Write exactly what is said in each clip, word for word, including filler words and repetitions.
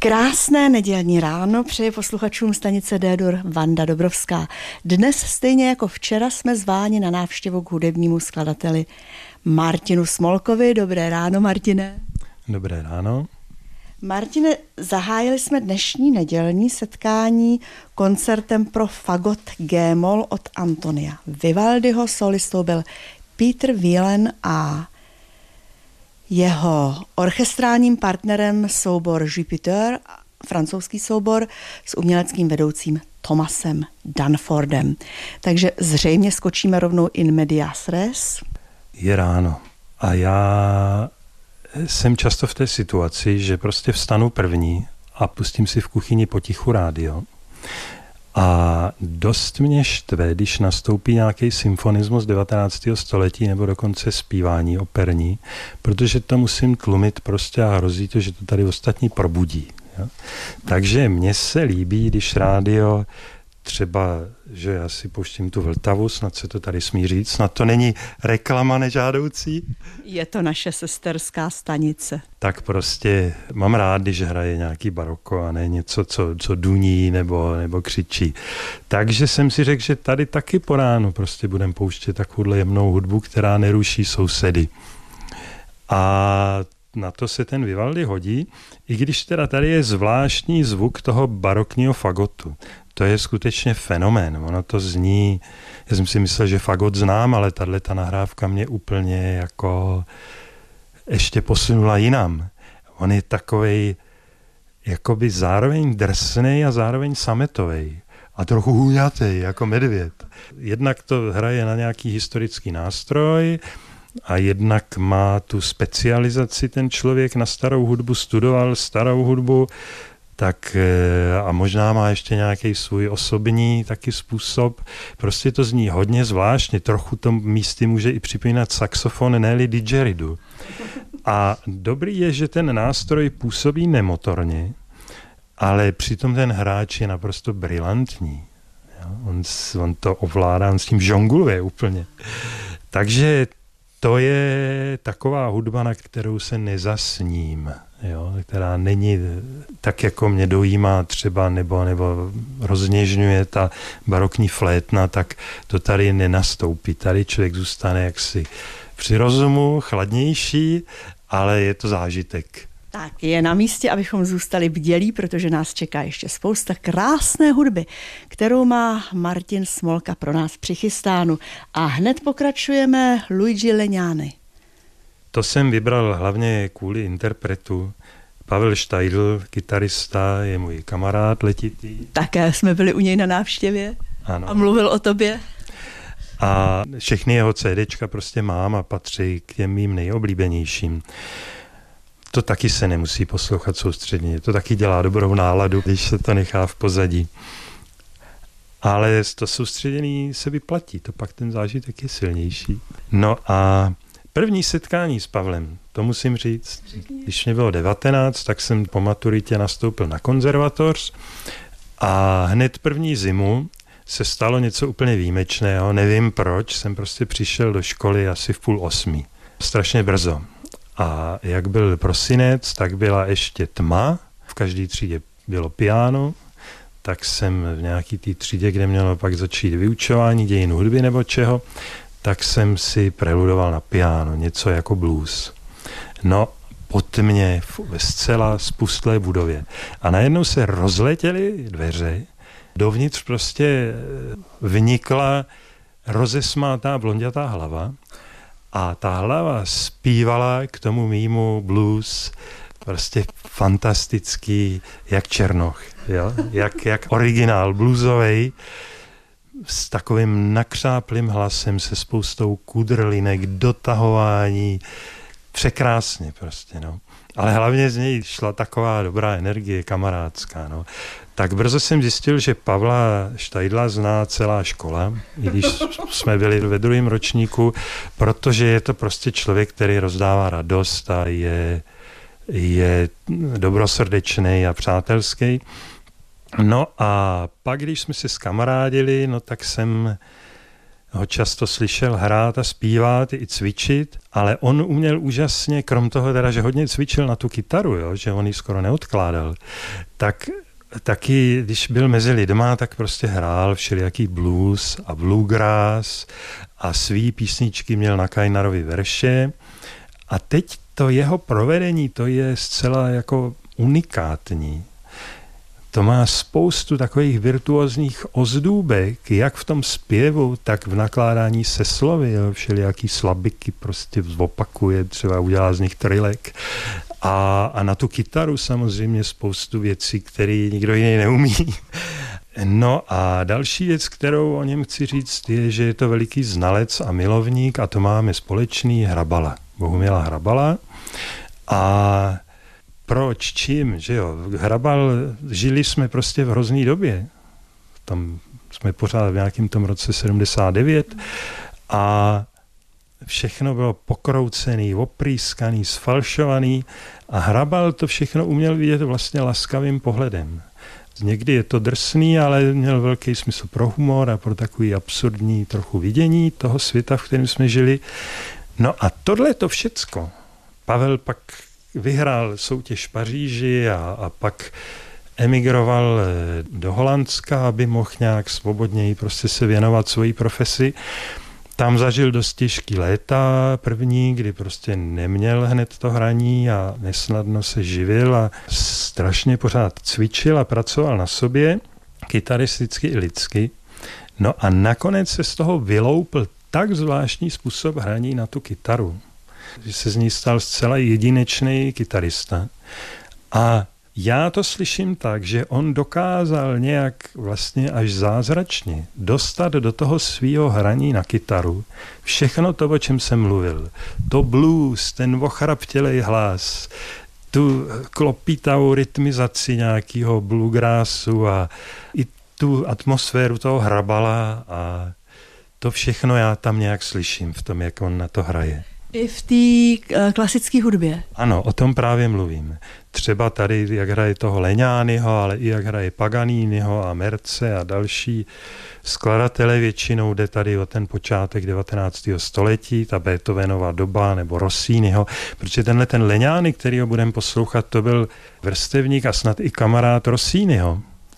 Krásné nedělní ráno přeje posluchačům stanice D-dur Vanda Dobrovská. Dnes stejně jako včera jsme zváni na návštěvu k hudebnímu skladateli Martinu Smolkovi. Dobré ráno, Martine. Dobré ráno. Martine, zahájili jsme dnešní nedělní setkání koncertem pro fagot G-moll od Antonia Vivaldiho. Solistou byl Peter Wieland a jeho orchestrálním partnerem soubor Jupiter, francouzský soubor s uměleckým vedoucím Thomasem Danfordem. Takže zřejmě skočíme rovnou in medias res. Je ráno a já jsem často v té situaci, že prostě vstanu první a pustím si v kuchyni potichu rádio. A dost mě štve, když nastoupí nějaký symfonismus devatenáctého století nebo dokonce zpívání operní, protože to musím tlumit prostě a hrozí to, že to tady ostatní probudí. Jo? Takže mně se líbí, když rádio třeba, že já si pouštím tu Vltavu, snad se to tady smí říct, snad to není reklama nežádoucí. Je to naše sesterská stanice. Tak prostě mám rád, když hraje nějaký baroko a ne něco, co, co duní nebo, nebo křičí. Takže jsem si řekl, že tady taky po ránu prostě budem pouštět takovouhle jemnou hudbu, která neruší sousedy. A na to se ten Vivaldi hodí, i když teda tady je zvláštní zvuk toho barokního fagotu. To je skutečně fenomén. Ono to zní, já jsem si myslel, že fagot znám, ale tato nahrávka mě úplně jako ještě posunula jinam. On je takovej jakoby zároveň drsnej a zároveň sametovej a trochu hůňatej, jako medvěd. Jednak to hraje na nějaký historický nástroj a jednak má tu specializaci ten člověk na starou hudbu, studoval starou hudbu, tak a možná má ještě nějaký svůj osobní taky způsob. Prostě to zní hodně zvláštně, trochu to místy může i připomínat saxofon, ne-li didgeridoo. A dobrý je, že ten nástroj působí nemotorně, ale přitom ten hráč je naprosto brilantní. On, on to ovládá, on s tím žongluje úplně. Takže to je taková hudba, na kterou se nezasním, jo, která není tak, jako mě dojímá třeba, nebo, nebo rozněžňuje ta barokní flétna, tak to tady nenastoupí. Tady člověk zůstane jaksi při rozumu, chladnější, ale je to zážitek. Tak je na místě, abychom zůstali bdělí, protože nás čeká ještě spousta krásné hudby, kterou má Martin Smolka pro nás přichystánu. A hned pokračujeme Luigi Legnani. To jsem vybral hlavně kvůli interpretu. Pavel Štajdl, kytarista, je můj kamarád letitý. Také jsme byli u něj na návštěvě. Ano. A mluvil o tobě. A všechny jeho CDčka prostě mám a patří k těm mým nejoblíbenějším. To taky se nemusí poslouchat soustředně, to taky dělá dobrou náladu, když se to nechá v pozadí. Ale to soustředění se vyplatí, to pak ten zážitek je silnější. No a první setkání s Pavlem, to musím říct, když mě bylo devatenáct, tak jsem po maturitě nastoupil na konzervatoř a hned první zimu se stalo něco úplně výjimečného, nevím proč, jsem prostě přišel do školy asi v půl osmí, strašně brzo. A jak byl prosinec, tak byla ještě tma, v každé třídě bylo piano, tak jsem v nějaký té třídě, kde mělo pak začít vyučování dějin hudby nebo čeho, tak jsem si preludoval na piano, něco jako blues. No, po tmě ve zcela spustlé budově. A najednou se rozletěly dveře, dovnitř prostě vnikla rozesmátá blondětá hlava, a ta hlava zpívala k tomu mýmu blues prostě fantastický, jak Černoch, jo? Jak, jak originál bluesovej, s takovým nakřáplým hlasem, se spoustou kudrlinek, dotahování, překrásně prostě, no. Ale hlavně z něj šla taková dobrá energie, kamarádská, no. Tak brzo jsem zjistil, že Pavla Štajdla zná celá škola, i když jsme byli ve druhém ročníku, protože je to prostě člověk, který rozdává radost a je, je dobrosrdečný a přátelský. No a pak, když jsme se skamarádili, no tak jsem ho často slyšel hrát a zpívat i cvičit, ale on uměl úžasně, krom toho teda, že hodně cvičil na tu kytaru, jo, že on ji skoro neodkládal, tak taky, když byl mezi lidma, tak prostě hrál všelijaký blues a bluegrass a svý písničky měl na Kajnarovi verše. A teď to jeho provedení, to je zcela jako unikátní. To má spoustu takových virtuózních ozdůbek, jak v tom zpěvu, tak v nakládání se slovy. Jo. Všelijaký slabiky prostě opakuje, třeba udělá z nich trilek. A, a na tu kytaru samozřejmě spoustu věcí, které nikdo jiný neumí. No a další věc, kterou o něm chci říct, je, že je to veliký znalec a milovník a to máme společný, Hrabala. Bohumila Hrabala. A proč, čím, že jo? Hrabal, žili jsme prostě v hrozný době. Tam jsme pořád v nějakém tom roce sedmdesát devět a všechno bylo pokroucený, oprýskaný, sfalšovaný a Hrabal to všechno uměl vidět vlastně laskavým pohledem. Někdy je to drsný, ale měl velký smysl pro humor a pro takový absurdní trochu vidění toho světa, v kterém jsme žili. No a tohle to všecko. Pavel pak vyhrál soutěž v Paříži a, a pak emigroval do Holandska, aby mohl nějak svobodněji prostě se věnovat svojí profesi. Tam zažil dost těžký léta první, kdy prostě neměl hned to hraní a nesnadno se živil a strašně pořád cvičil a pracoval na sobě, kytaristicky i lidsky. No a nakonec se z toho vyloupl tak zvláštní způsob hraní na tu kytaru, že se z ní stal zcela jedinečný kytarista. A já to slyším tak, že on dokázal nějak vlastně až zázračně dostat do toho svýho hraní na kytaru všechno to, o čem jsem mluvil. To blues, ten ochraptělej hlas, tu klopitavou rytmizaci nějakého bluegrassu a i tu atmosféru toho Hrabala a to všechno já tam nějak slyším v tom, jak on na to hraje. I v té klasické hudbě. Ano, o tom právě mluvím. Třeba tady, jak hraje toho Leňányho, ale i jak hraje Paganiniho a Merce a další skladatele, většinou jde tady o ten počátek devatenáctého století, ta Beethovenova doba nebo Rossiniho, protože tenhle ten Leňány, který ho budeme poslouchat, to byl vrstevník a snad i kamarád Rossiniho.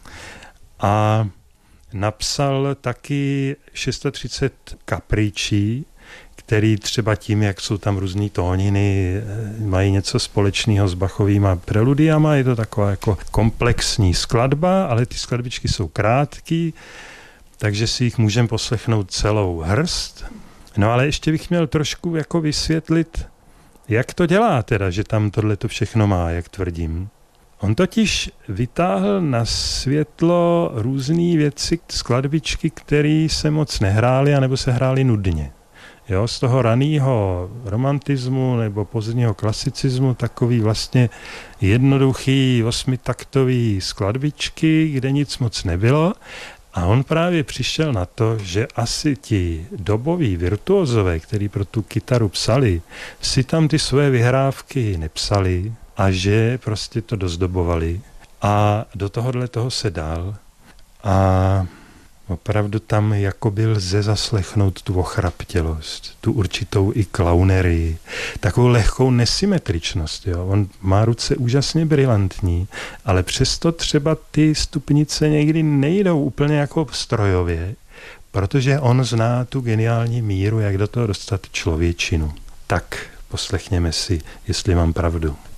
A napsal taky třicet šest kapričí, který třeba tím, jak jsou tam různý tóniny, mají něco společného s Bachovýma preludiama. Je to taková jako komplexní skladba, ale ty skladbičky jsou krátký, takže si jich můžeme poslechnout celou hrst. No ale ještě bych měl trošku jako vysvětlit, jak to dělá teda, že tam tohle to všechno má, jak tvrdím. On totiž vytáhl na světlo různé věci, skladbičky, které se moc nehrály, anebo se hrály nudně. Jo, z toho raného romantismu nebo pozdního klasicismu takový vlastně jednoduchý osmitaktový skladbičky, kde nic moc nebylo. A on právě přišel na to, že asi ti doboví virtuózové, který pro tu kytaru psali, si tam ty své vyhrávky nepsali a že prostě to dozdobovali. A do tohohle toho se dal a opravdu tam jakoby lze zaslechnout tu ochraptělost, tu určitou i klaunerii, takovou lehkou nesymetričnost. Jo? On má ruce úžasně brilantní, ale přesto třeba ty stupnice někdy nejdou úplně jako strojově, protože on zná tu geniální míru, jak do toho dostat člověčinu. Tak poslechněme si, jestli mám pravdu.